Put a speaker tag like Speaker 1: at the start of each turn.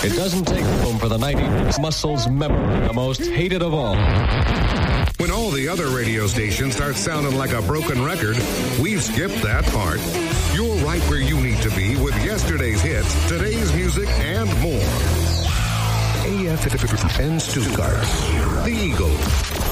Speaker 1: It doesn't take room for the 90s muscles memory, the most hated of all.
Speaker 2: When all the other radio stations start sounding like a broken record, we've skipped that part. You're right where you need to be with yesterday's hits, today's music, and more. AFN Stuttgart, the Eagle.